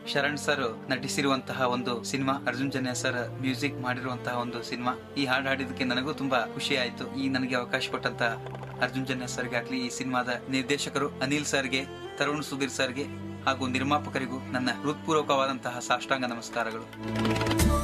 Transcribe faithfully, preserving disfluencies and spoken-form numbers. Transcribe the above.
Sharan sir ನಟಿಸಿರುವಂತಹ ಒಂದು cinema, Arjun Janya sir music ಮಾಡಿರುವಂತಹ ಒಂದು ಸಿನಿಮಾ. ಈ ಹಾಡು ಹಾಡಿದಕ್ಕೆ ನನಗೂ ತುಂಬಾ ಖುಷಿ ಆಯ್ತು. ಈ ನನಗೆ ಅವಕಾಶ ಕೊಟ್ಟಂತ ಅರ್ಜುನ್ ಜನ್ಯ ಸರ್ಗೆ ಆಗ್ಲಿ, ಈ ಸಿನಿಮಾದ ನಿರ್ದೇಶಕರು ಅನಿಲ್ ಸರ್ಗೆ, ತರುಣ್ ಸುಧೀರ್ ಸರ್ಗೆ ಹಾಗೂ ನಿರ್ಮಾಪಕರಿಗೂ ನನ್ನ ಹೃತ್ಪೂರ್ವಕವಾದಂತಹ ಸಾಷ್ಟಾಂಗ ನಮಸ್ಕಾರಗಳು.